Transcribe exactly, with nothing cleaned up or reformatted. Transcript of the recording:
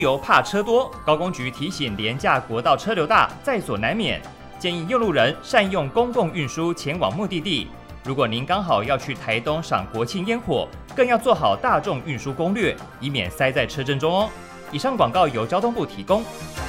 由怕车多，高公局提醒廉价国道车流大，在所难免，建议用路人善用公共运输前往目的地。如果您刚好要去台东赏国庆烟火，更要做好大众运输攻略，以免塞在车阵中哦。以上广告由交通部提供。